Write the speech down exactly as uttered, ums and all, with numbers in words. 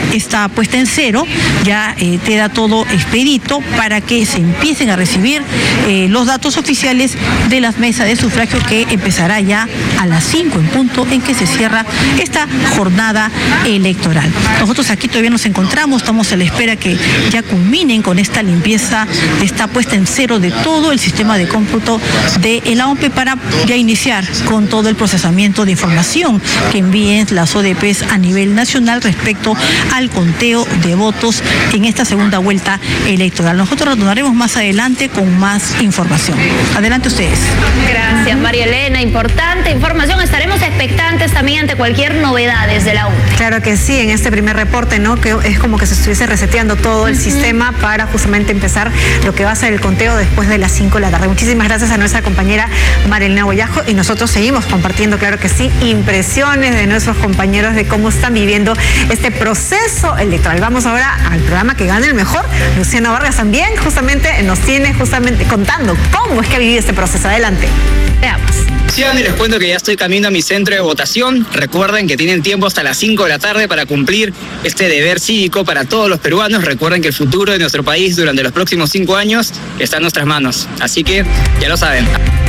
está puesta en cero, ya eh, queda todo expedito para que se empiecen a recibir eh, los datos oficiales de las mesas de sufragio, que empezará ya a las cinco en punto en que se cierra esta jornada electoral. Nosotros aquí todavía nos encontramos, estamos a la espera que ya culminen con esta limpieza, esta puesta en cero de todo el sistema de cómputo de la O M P E para ya iniciar con todo el procesamiento de información que envíen las O D Pes a nivel nacional respecto al conteo de votos en esta segunda vuelta electoral. Nosotros retornaremos más adelante con más información. Adelante ustedes. Gracias, María Elena. Importante información. Estaremos expectantes también ante cualquier novedad desde la O M P E. Claro que sí, en este primer reporte, ¿no? Que es como que se estuviese reseteando todo el uh-huh. sistema para justamente empezar lo que va a ser el conteo después de las cinco de la tarde. Muchísimas gracias a nuestra compañera María Elena Boyajo, y nosotros seguimos compartiendo, claro que sí, impresiones de nuestros compañeros de cómo están viviendo este proceso electoral. Vamos ahora al programa Que Gane el Mejor. Luciano Vargas también justamente nos tiene justamente contando cómo es que ha vivido este proceso. Adelante. Veamos. Sí, y les cuento que ya estoy camino a mi centro de votación. Recuerden que tienen tiempo hasta las cinco de la tarde para cumplir este deber cívico para todos los peruanos. Recuerden que el futuro de nuestro país durante los próximos cinco años está en nuestras manos. Así que ya lo saben.